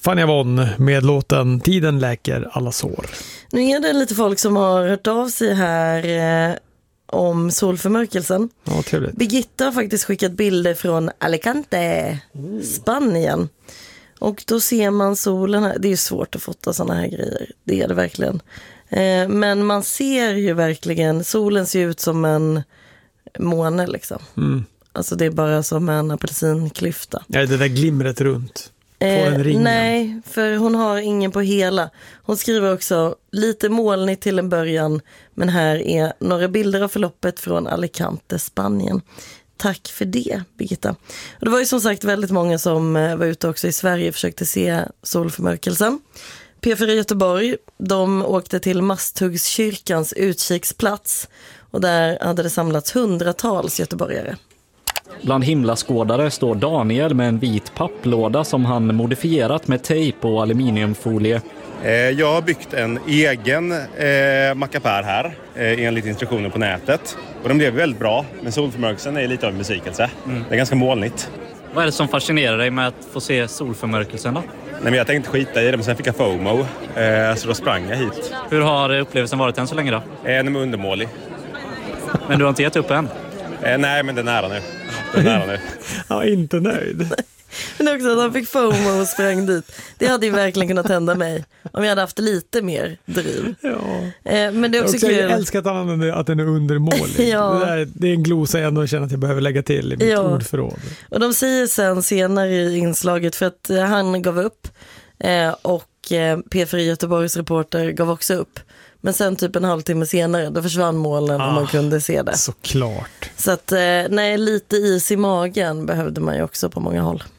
Fania Von med låten Tiden läker alla sår. Nu är det lite folk som har hört av sig här om solförmörkelsen. Ja, trevligt. Birgitta har faktiskt skickat bilder från Alicante, Spanien. Och då ser man solen här. Det är ju svårt att fota sådana här grejer. Det är det verkligen. Men man ser ju verkligen, solen ser ut som en måne liksom. Alltså det är bara som en apelsinklyfta. Ja, det där glimret runt. Nej, för hon har ingen på hela. Hon skriver också lite molnigt till en början, men här är några bilder av förloppet från Alicante, Spanien. Tack för det, Birgitta. Och det var ju som sagt väldigt många som var ute också i Sverige och försökte se solförmörkelsen. P4 Göteborg, de åkte till Masthuggskyrkans utkiksplats och där hade det samlats hundratals göteborgare. Bland himlaskådare står Daniel med en vit papplåda som han modifierat med tejp och aluminiumfolie. Jag har byggt en egen mackapär här enligt instruktioner på nätet. Och de blev väldigt bra, men solförmörkelsen är lite av en besvikelse. Det är ganska molnigt. Vad är det som fascinerar dig med att få se solförmörkelsen då? Nej, men jag tänkte skita i det, men sen fick jag FOMO. Så då sprang jag hit. Hur har upplevelsen varit än så länge då? Den är undermålig. Men du har inte gett upp än? Nej, men det är nära nu. Det är nära nu. Ja, inte nöjd. Men också att han fick FOMO och sprang dit. Det hade ju verkligen kunnat hända mig om jag hade haft lite mer driv. Ja. Men det är också kul. Jag älskar att han använder att den är undermålig. Ja. Det är en glosa jag ändå känner att jag behöver lägga till i mitt ordförråd. Och de säger sen senare i inslaget, för att han gav upp och P4 Göteborgs reporter gav också upp. Men sen typ en halvtimme senare, då försvann målen och man kunde se det. Såklart. Så att, nej, lite is i magen behövde man ju också på många håll.